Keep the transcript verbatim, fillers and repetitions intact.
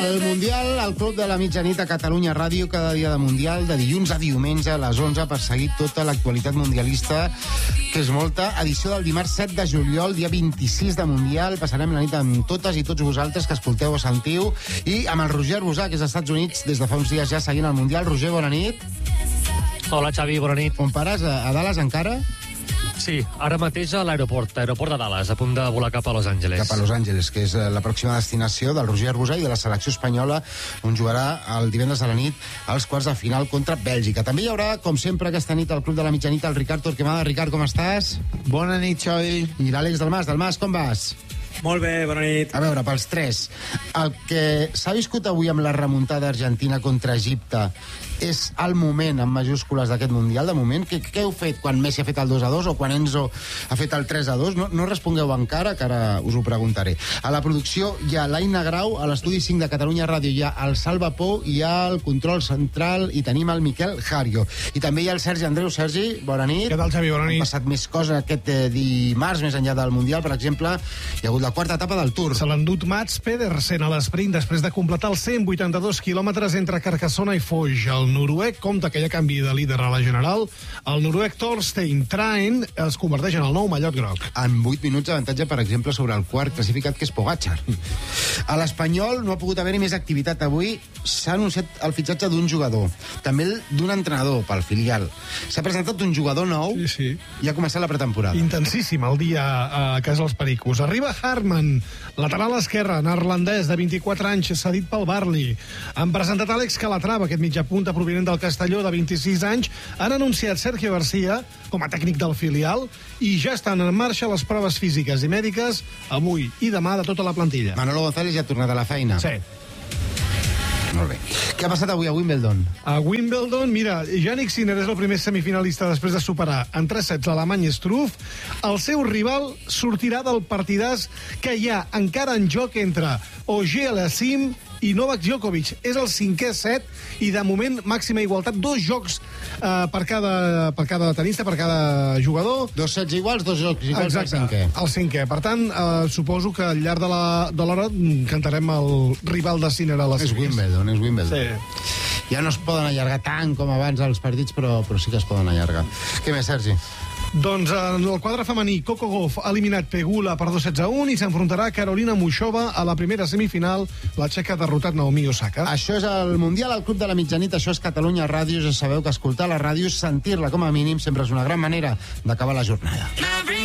El Mundial, al Club de la Mitjanit a Catalunya Ràdio, cada dia de Mundial, de dilluns a diumenge a les onze, per seguir tota l'actualitat mundialista, que és molta. Edició del dimarts set de juliol, dia vint-i-sis de Mundial. Passarem la nit amb totes i tots vosaltres que escolteu o sentiu. I amb el Roger Arbusà, que és als Estats Units des de fa uns dies ja seguint el Mundial. Roger, bona nit. Hola, Xavi, bona nit. On pares? A Dallas encara? Sí, ara mateix a l'aeroport, aeroport de Dallas, a punt de volar cap a Los Angeles. Cap a Los Angeles, que és la pròxima destinació del Roger Arbusà i de la selecció espanyola, on jugarà el divendres a la nit als quarts de final contra Bèlgica. També hi haurà, com sempre, aquesta nit al Club de la Mitjanit, el Ricard Torquemada. Ricard, com estàs? Bona nit, Xavi. I l'Àlex Dalmas. Dalmas, com vas? Molt bé, bona nit. A veure, pels tres, el que s'ha viscut avui amb la remuntada argentina contra Egipte és el moment, en majúscules, d'aquest Mundial, de moment? Què, què heu fet quan Messi ha fet el dos a dos o quan Enzo ha fet el tres a dos? No, no respongueu encara, que ara us ho preguntaré. A la producció hi ha l'Aina Grau, a l'estudi cinc de Catalunya Ràdio hi ha el Salva Pou, hi ha el control central i tenim el Miquel Jario. I també hi ha el Sergi Andreu. Sergi, bona nit. Què tal, Xavi? Bona nit. Han passat més coses aquest eh, dimarts, més enllà del Mundial. Per exemple, hi ha hagut la quarta etapa del Tour. Se l'ha endut Mats Pedersen a l'esprint després de completar els cent vuitanta-dos quilòmetres entre Carcassona i Foix. El noruec compta que hi ha canvi de líder a la general. El noruec Torstein Traen es converteix en el nou mallot groc. En vuit minuts d'avantatge, per exemple, sobre el quart classificat, que és Pogačar. A l'Espanyol no ha pogut haver-hi més activitat avui. S'ha anunciat el fitxatge d'un jugador, també d'un entrenador pel filial. S'ha presentat un jugador nou Sí, sí. i ha començat la pretemporada. Intensíssim el dia a casa dels Pericos. Arriba Hartmann, lateral esquerre, neerlandès de vint-i-quatre anys, cedit pel Barli. Han presentat Àlex Calatrava, aquest mitjapunta provinent del Castelló, de vint-i-sis anys. Han anunciat Sergio García com a tècnic del filial i ja estan en marxa les proves físiques i mèdiques avui i demà de tota la plantilla. Manolo González ja ha tornat a la feina. Sí. Molt bé. Què ha passat avui a Wimbledon? A Wimbledon, mira, Jannik Sinner és el primer semifinalista després de superar en tres sets l'alemany Struff. El seu rival sortirà del partidàs que hi ha encara en joc entre Auger Aliassime i Novak Djokovic. És el cinquè set i, de moment, màxima igualtat. Dos jocs eh, per, cada, per cada tenista, per cada jugador. Dos sets iguals, dos jocs iguals. Exacte, al cinquè. el cinquè. Per tant, eh, suposo que al llarg de la- de l'hora cantarem el rival de Sinner a les És semis. Wimbledon, és Wimbledon. Sí. Ja no es poden allargar tant com abans els partits, però, però sí que es poden allargar. Què més, Sergi? Doncs en el quadre femení, Coco Gauff ha eliminat Pegula per dos sets a un i s'enfrontarà a Carolina Muchova a la primera semifinal. La txeca ha derrotat Naomi Osaka. Això és el Mundial al Club de la Mitjanit, això és Catalunya Ràdio. Ja sabeu que escoltar la ràdio, sentir-la com a mínim, sempre és una gran manera d'acabar la jornada.